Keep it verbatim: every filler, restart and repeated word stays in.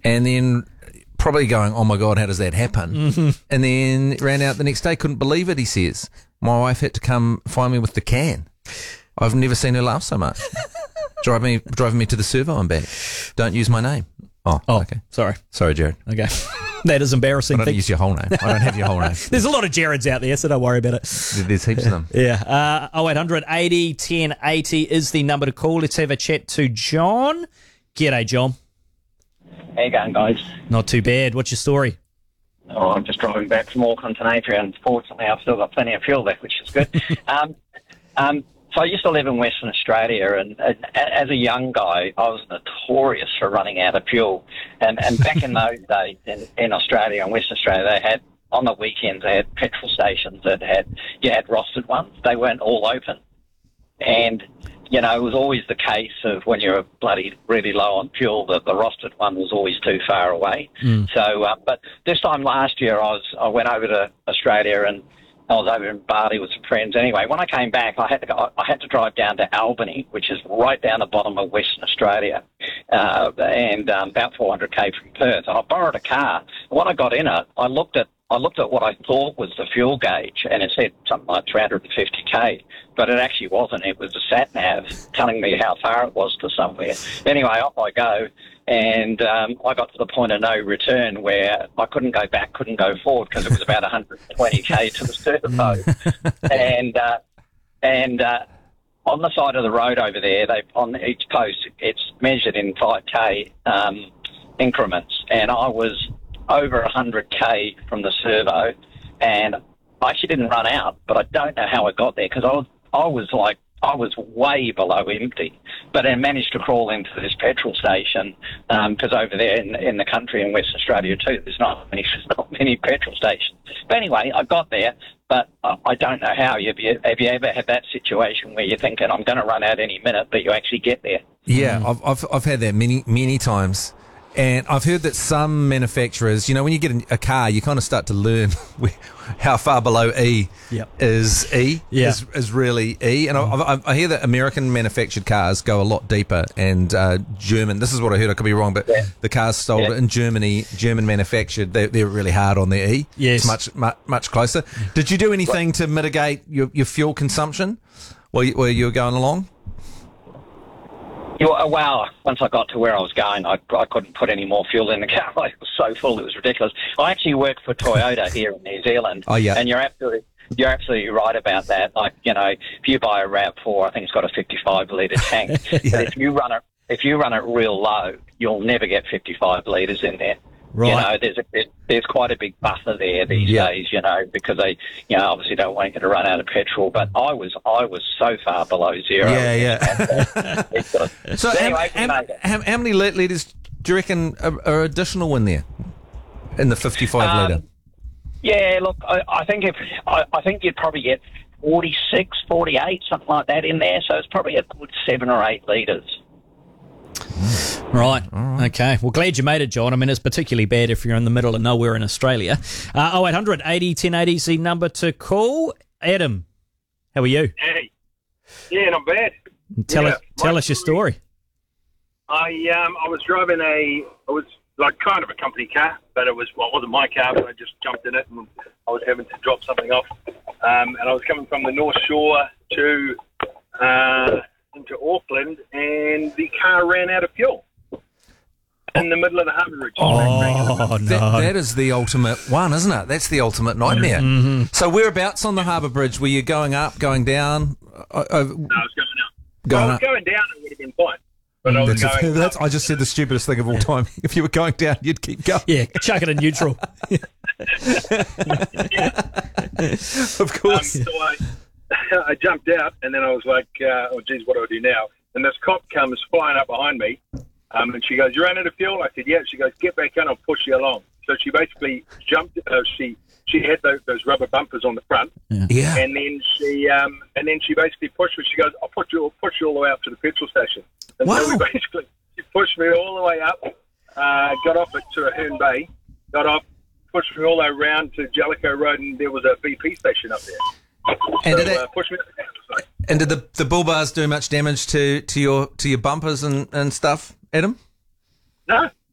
and then probably going, oh my God, how does that happen? Mm-hmm. And then ran out the next day, couldn't believe it, he says. My wife had to come find me with the can. I've never seen her laugh so much. driving me, driving me to the servo and back. Don't use my name. Oh, Oh, okay. sorry. Sorry, Jared. Okay. That is embarrassing. I don't use your whole name. I don't have your whole name. There's a lot of Jareds out there, so don't worry about it. There's heaps of them. Yeah. Uh, oh eight hundred eighty ten eighty is the number to call. Let's have a chat to John. G'day, John. How you going, guys? Not too bad. What's your story? Oh, I'm just driving back from Auckland to Napier, and fortunately I've still got plenty of fuel there, which is good. um, um, so I used to live in Western Australia, and, and as a young guy, I was notorious for running out of fuel. And, and back in those days in, in Australia and Western Australia, they had, on the weekends, they had petrol stations that had, you had rostered ones. They weren't all open. And, you know, it was always the case of when you're bloody really low on fuel that the rostered one was always too far away. Mm. So, uh, but this time last year, I was I went over to Australia and I was over in Bali with some friends. Anyway, when I came back, I had to go, I had to drive down to Albany, which is right down the bottom of Western Australia, uh, and um, about four hundred k from Perth. And I borrowed a car. When I got in it, I looked at I looked at what I thought was the fuel gauge, and it said something like three hundred fifty k, but it actually wasn't. It was a sat nav telling me how far it was to somewhere. Anyway, off I go, and um, I got to the point of no return where I couldn't go back, couldn't go forward, because it was about one hundred twenty k to the servo. and uh, and uh, on the side of the road over there, they on each post, it's measured in five k um, increments, and I was over one hundred k from the servo, and I actually didn't run out, but I don't know how I got there, because I was I was like I was way below empty, but I managed to crawl into this petrol station, because um, over there in, in the country in Western Australia too, there's not many there's not many petrol stations. But anyway, I got there, but I, I don't know how. Have you, have you ever had that situation where you're thinking I'm going to run out any minute, but you actually get there? Yeah, I've, I've I've had that many many times. And I've heard that some manufacturers, you know, when you get in a car, you kind of start to learn how far below E Yep. is E, Yeah. is, is really E. And I, I, I hear that American manufactured cars go a lot deeper, and uh, German, this is what I heard, I could be wrong, but Yeah. the cars sold Yeah. in Germany, German manufactured, they're, they're really hard on their E. Yes. It's much, much, much closer. Did you do anything to mitigate your, your fuel consumption while you, while you were going along? You know, well, once I got to where I was going, I, I couldn't put any more fuel in the car. It was so full, it was ridiculous. I actually work for Toyota here in New Zealand. Oh, yeah. And you're absolutely, you're absolutely right about that. Like, you know, if you buy a RAV four, I think it's got a fifty-five litre tank. Yeah. But if you run it, if you run it real low, you'll never get fifty-five litres in there. Right. You know, there's a bit, there's quite a big buffer there these Yeah. days, you know, because they, you know, obviously don't want you to run out of petrol. But I was, I was so far below zero. Yeah, yeah. yeah. So, anyway, how, we how, made it. how, how many lit- litres do you reckon are, are additional in there? In the fifty-five Um, litre? Yeah, look, I, I think if I, I think you'd probably get forty-six, forty-eight, something like that in there. So it's probably a good seven or eight litres. Right. Okay. Well, glad you made it, John. I mean, it's particularly bad if you're in the middle of nowhere in Australia. Uh, oh eight hundred eighty ten eighty is the number to call. Adam, how are you? Hey, yeah, not bad. Tell Yeah, us, tell my us your story. I um I was driving a it was like kind of a company car, but it was well, it wasn't my car, but I just jumped in it and I was having to drop something off. Um, and I was coming from the North Shore to uh, into Auckland, and the car ran out of fuel in the middle of the harbour bridge. Oh, no. That, that is the ultimate one, isn't it? That's the ultimate nightmare. Mm-hmm. So whereabouts on the harbour bridge? Were you going up, going down? Uh, uh, No, I was going up. Going if I was up. going down, it would have been fine. But I was That's, going that's, up. I just said the stupidest thing of all time. If you were going down, you'd keep going. Yeah, chuck it in neutral. Of Um, course. so I, I jumped out, and then I was like, uh, oh, geez, what do I do now? And this cop comes flying up behind me, um, and she goes, you ran out of fuel? I said, yeah. She goes, get back in, I'll push you along. So she basically jumped, uh, she she had those, those rubber bumpers on the front, Yeah. and then she um, and then she basically pushed me. She goes, I'll push you, I'll push you all the way up to the petrol station. And so Wow. we basically, she pushed me all the way up, uh, got off at to Ahern Bay, got off, pushed me all the way around to Jellicoe Road, and there was a B P station up there. And so, did, it, uh, pushed me up there. So, and did the, the bull bars do much damage to, to your to your bumpers and, and stuff, Adam? no,